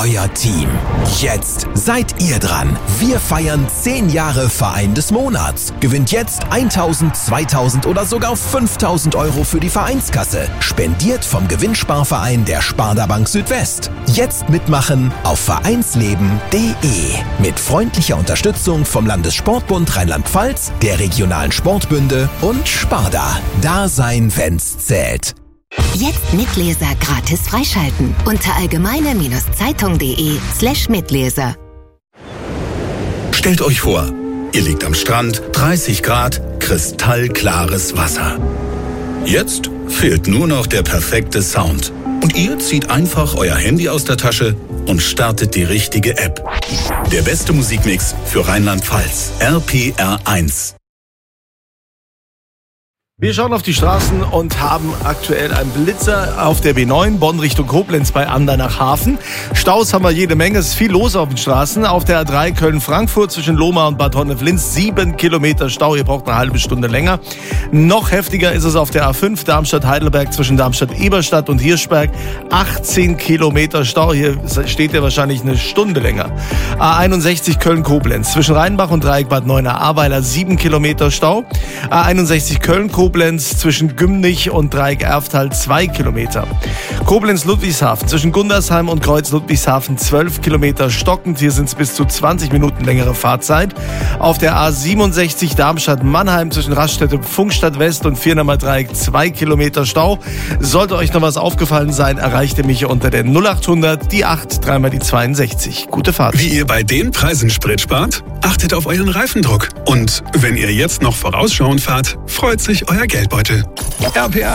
euer Team. Jetzt seid ihr dran. Wir feiern 10 Jahre Verein des Monats. Gewinnt jetzt 1.000, 2.000 oder sogar 5.000 Euro für die Vereinskasse. Spendiert vom Gewinnsparverein der Sparda Bank Südwest. Jetzt mitmachen auf vereinsleben.de. Mit freundlicher Unterstützung vom Landessportbund Rheinland-Pfalz, der regionalen Sportbünde und Sparda. Da sein, wenn's zählt. Jetzt Mitleser gratis freischalten unter allgemeine-zeitung.de/Mitleser. Stellt euch vor, ihr liegt am Strand, 30 Grad, kristallklares Wasser. Jetzt fehlt nur noch der perfekte Sound. Und ihr zieht einfach euer Handy aus der Tasche und startet die richtige App. Der beste Musikmix für Rheinland-Pfalz. RPR1. Wir schauen auf die Straßen und haben aktuell einen Blitzer auf der B9, Bonn Richtung Koblenz bei Andernach-Hafen. Staus haben wir jede Menge, es ist viel los auf den Straßen. Auf der A3 Köln-Frankfurt zwischen Lohmar und Bad Honnef-Linz 7 Kilometer Stau, ihr braucht eine halbe Stunde länger. Noch heftiger ist es auf der A5 Darmstadt-Heidelberg zwischen Darmstadt-Eberstadt und Hirschberg. 18 Kilometer Stau, hier steht ihr wahrscheinlich eine Stunde länger. A61 Köln-Koblenz zwischen Rheinbach und Dreieck Bad Neuenahr-Ahrweiler 7 Kilometer Stau. A61 Köln-Koblenz zwischen Gümnich und Dreieck Erftal 2 Kilometer. Koblenz-Ludwigshafen zwischen Gundersheim und Kreuz-Ludwigshafen 12 Kilometer stockend. Hier sind es bis zu 20 Minuten längere Fahrzeit. Auf der A67 Darmstadt-Mannheim zwischen Raststätte Pfungstadt West und Viernamer Dreieck 2 Kilometer Stau. Sollte euch noch was aufgefallen sein, erreicht ihr mich unter der 0800 die 8 3 mal die 62. Gute Fahrt. Wie ihr bei den Preisen Sprit spart? Achtet auf euren Reifendruck. Und wenn ihr jetzt noch vorausschauend fahrt, freut sich euer Geldbeutel. RPR